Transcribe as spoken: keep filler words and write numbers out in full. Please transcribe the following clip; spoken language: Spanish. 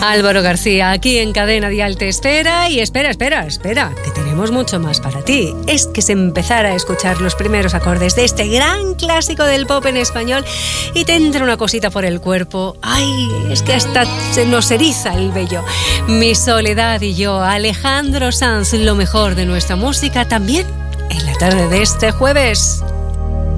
Álvaro García, aquí en Cadena Dial te espera y espera, espera, espera, que tenemos mucho más para ti. Es que se empezara a escuchar los primeros acordes de este gran clásico del pop en español y te entra una cosita por el cuerpo. Ay, es que hasta se nos eriza el vello. Mi Soledad y yo, Alejandro Sanz, lo mejor de nuestra música también en la tarde de este jueves.